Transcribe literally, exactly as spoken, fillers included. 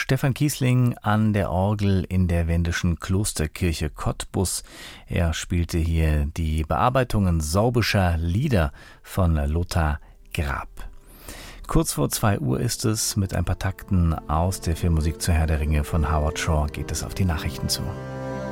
Stefan Kiesling an der Orgel in der wendischen Klosterkirche Cottbus. Er spielte hier die Bearbeitungen sorbischer Lieder von Lothar Grab. Kurz vor zwei Uhr ist es. Mit ein paar Takten aus der Filmmusik zu Herr der Ringe von Howard Shore geht es auf die Nachrichten zu.